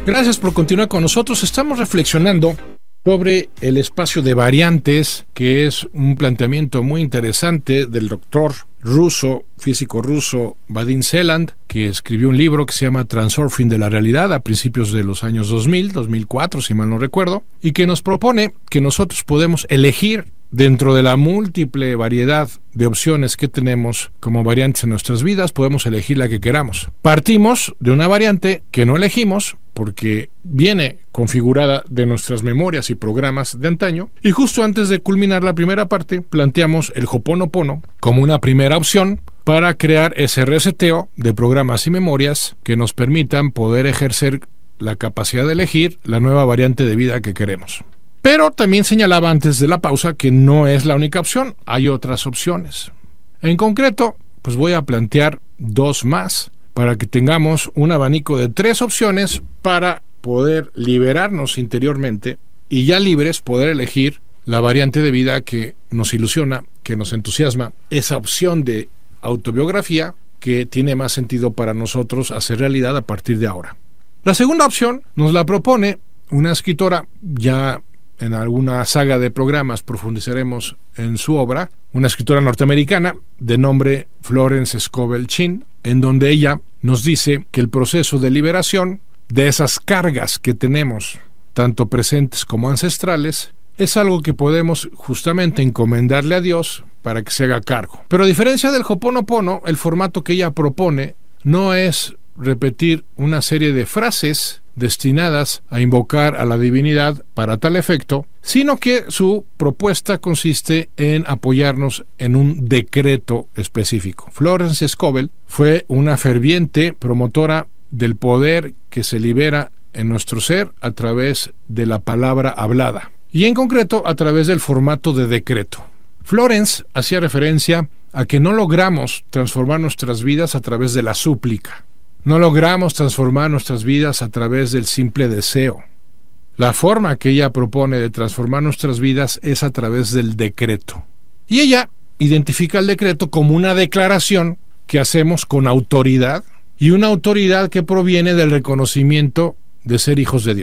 Gracias por continuar con nosotros. Estamos reflexionando sobre el espacio de variantes, que es un planteamiento muy interesante del doctor ruso, físico ruso, Vadim Zeland, que escribió un libro que se llama Transurfing de la realidad a principios de los años 2004, si mal no recuerdo, y que nos propone que nosotros podemos elegir dentro de la múltiple variedad de opciones que tenemos como variantes en nuestras vidas, podemos elegir la que queramos. Partimos de una variante que no elegimos porque viene configurada de nuestras memorias y programas de antaño, y justo antes de culminar la primera parte, planteamos el Ho'oponopono como una primera opción para crear ese reseteo de programas y memorias que nos permitan poder ejercer la capacidad de elegir la nueva variante de vida que queremos. Pero también señalaba antes de la pausa que no es la única opción, hay otras opciones. En concreto, pues voy a plantear dos más para que tengamos un abanico de 3 opciones para poder liberarnos interiormente y ya libres poder elegir la variante de vida que nos ilusiona, que nos entusiasma, esa opción de autobiografía que tiene más sentido para nosotros hacer realidad a partir de ahora. La segunda opción nos la propone una escritora, ya en alguna saga de programas profundizaremos en su obra, una escritora norteamericana de nombre Florence Scovel Shinn, en donde ella nos dice que el proceso de liberación de esas cargas que tenemos, tanto presentes como ancestrales, es algo que podemos justamente encomendarle a Dios para que se haga cargo. Pero a diferencia del Ho'oponopono, el formato que ella propone no es repetir una serie de frases destinadas a invocar a la divinidad para tal efecto, sino que su propuesta consiste en apoyarnos en un decreto específico. Florence Scovel fue una ferviente promotora del poder que se libera en nuestro ser a través de la palabra hablada, y en concreto a través del formato de decreto. Florence hacía referencia a que no logramos transformar nuestras vidas a través de la súplica. No logramos transformar nuestras vidas a través del simple deseo. La forma que ella propone de transformar nuestras vidas es a través del decreto. Y ella identifica el decreto como una declaración que hacemos con autoridad, y una autoridad que proviene del reconocimiento de ser hijos de Dios.